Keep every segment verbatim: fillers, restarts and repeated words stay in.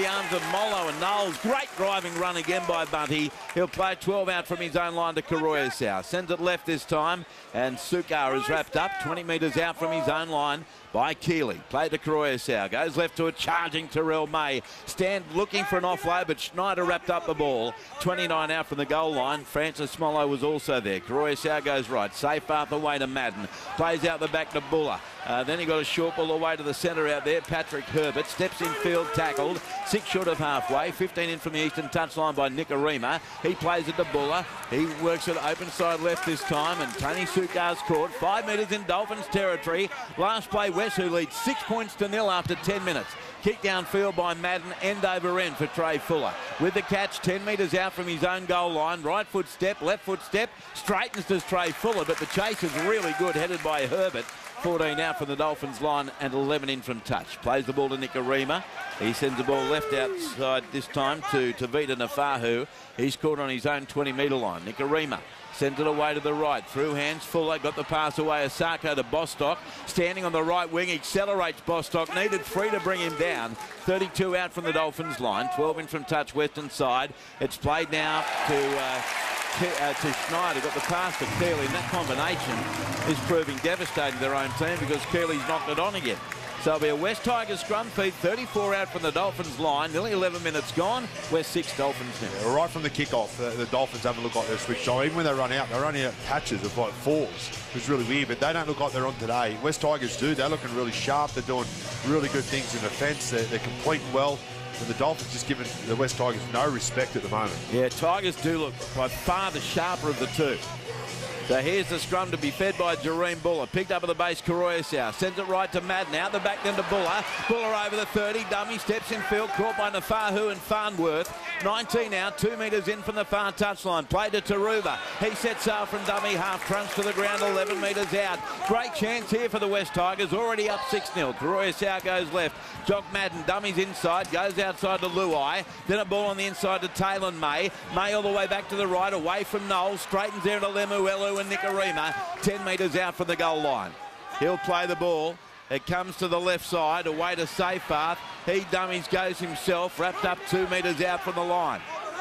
the arms of Molo and Knowles. Great driving run again by Bunty. He'll play twelve out from his own line to Karoyasau. Sends it left this time, and Sukar is wrapped up twenty metres out from his own line by Keeley. Play to Karoyasau. Goes left to a charging Terrell May. Stand looking for an offload, but Schneider wrapped up the ball. twenty-nine out from the goal line. Francis Molo was also there. Karoyasau goes right. Safe path away to Madden. Plays out the back to Buller. Uh, then he got a short ball away to the centre out there. Patrick Herbert steps in field, tackled. Six short of halfway. fifteen in from the eastern touchline by Nicarima. He plays it to Buller. He works it open side left this time, and Tony Sukar's caught. Five metres in Dolphins territory. Last play, West, who leads six points to nil after ten minutes. Kick downfield by Madden, end over end for Trey Fuller. With the catch, ten metres out from his own goal line. Right foot step, left foot step. Straightens to Trey Fuller, but the chase is really good, headed by Herbert. fourteen out from the Dolphins line and eleven in from touch. Plays the ball to Nicarima. He sends the ball left outside this time to Tavita Nafahu. He's caught on his own twenty metre line. Nicarima sends it away to the right. Through hands, Fuller got the pass away. Asako to Bostock. Standing on the right wing, accelerates Bostock. Needed three to bring him down. thirty-two out from the Dolphins line. twelve in from touch, western side. It's played now to... Uh, Uh, to Schneider, got the pass to Keeley, and that combination is proving devastating to their own team because Keeley's knocked it on again. So it'll be a West Tigers scrum feed, thirty-four out from the Dolphins line, nearly eleven minutes gone. West six, Dolphins now. Yeah, right from the kickoff, the, the Dolphins haven't looked like they're switched on. Even when they run out, they're running out patches of like fours, which is really weird, but they don't look like they're on today. West Tigers do, they're looking really sharp, they're doing really good things in defence, they're, they're completing well. And the Dolphins just giving the West Tigers no respect at the moment. Yeah, Tigers do look by far the sharper of the two. So here's the scrum to be fed by Jareem Buller. Picked up at the base, Karoyasau. Sends it right to Madden. Out the back then to Buller. Buller over the thirty. Dummy steps in field. Caught by Nafahu and Farnworth. nineteen out. Two metres in from the far touchline. Play to Taruba. He sets sail from dummy. Half trunks to the ground. eleven metres out. Great chance here for the West Tigers. Already up six nil. Karoyasau goes left. Jock Madden. Dummies inside. Goes outside to Luai. Then a ball on the inside to Taylor May. May all the way back to the right. Away from Knowles. Straightens there to Lemuelu and Nicarima, ten metres out from the goal line. He'll play the ball. It comes to the left side, away to Seyfarth. He dummies, goes himself, wrapped up two metres out from the line.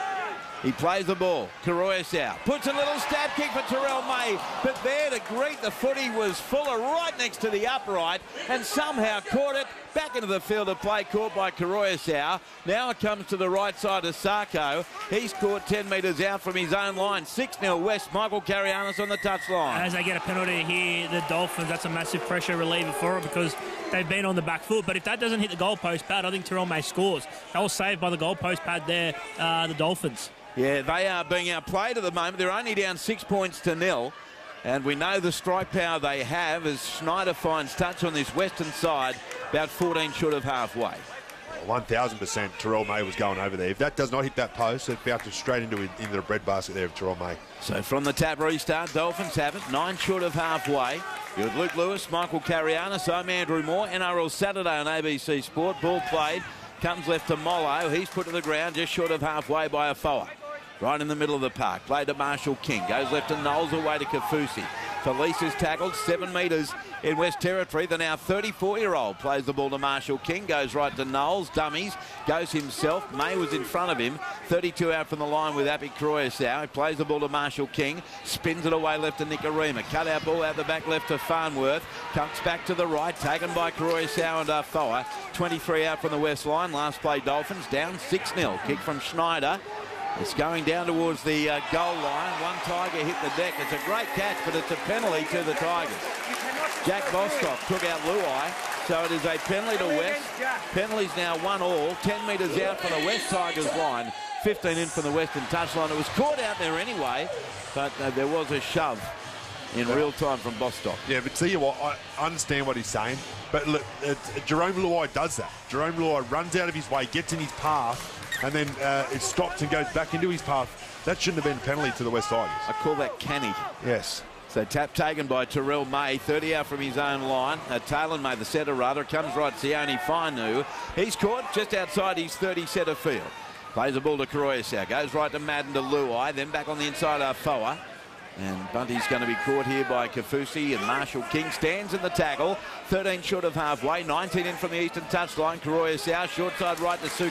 He plays the ball. Karoyasau puts a little stab kick for Terrell May, but there to greet the footy was Fuller right next to the upright and somehow caught it back into the field of play, caught by Karoyasau. Now it comes to the right side of Sarko. He's caught ten metres out from his own line. six nil West. Michael Carianis on the touchline. As they get a penalty here, the Dolphins, that's a massive pressure reliever for it because they've been on the back foot. But if that doesn't hit the goalpost pad, I think Terrell May scores. That was saved by the goalpost pad there, uh, the Dolphins. Yeah, they are being outplayed at the moment. They're only down six points to nil. And we know the strike power they have as Schneider finds touch on this western side, about fourteen short of halfway. one thousand percent Terrell May was going over there. If that does not hit that post, it'd bounce straight into, into the breadbasket there of Terrell May. So from the tap restart, Dolphins have it, nine short of halfway. You're with Luke Lewis, Michael Carianis, I'm Andrew Moore. N R L Saturday on A B C Sport. Ball played, comes left to Molo. He's put to the ground just short of halfway by a foul. Right in the middle of the park. Played to Marshall King. Goes left to Knowles, away to Kafusi. Felice is tackled seven metres in West Territory. The now thirty-four-year-old plays the ball to Marshall King. Goes right to Knowles. Dummies. Goes himself. May was in front of him. thirty-two out from the line with Api Karoyasau. He plays the ball to Marshall King. Spins it away left to Nicarima. Cut out ball out the back left to Farnworth. Comes back to the right. Taken by Karoyasau and Arfoa. twenty-three out from the west line. Last play Dolphins down six nil. Kick from Schneider. It's going down towards the uh, goal line. One Tiger hit the deck. It's a great catch, but it's a penalty to the Tigers. Jack Bostock took out Luai, so it is a penalty to West. Penalties now one all. ten metres out from the West Tigers line. fifteen in from the western touchline. It was caught out there anyway, but uh, there was a shove in real time from Bostock. Yeah, but tell you what, I understand what he's saying, but look, uh, Jerome Luai does that. Jerome Luai runs out of his way, gets in his path, and then uh, it stops and goes back into his path. That shouldn't have been a penalty to the West Tigers. I call that canny. Yes. So tap taken by Terrell May, thirty out from his own line. Uh, Taylor May, the setter rather, comes right Sione Fainu. He's caught just outside his thirty setter field. Plays the ball to Karoyasau, goes right to Madden to Luai, then back on the inside Arfoa. And Bunty's going to be caught here by Kafusi, and Marshall King stands in the tackle. thirteen short of halfway, nineteen in from the eastern touchline. Karoyasau, short side right to Suki.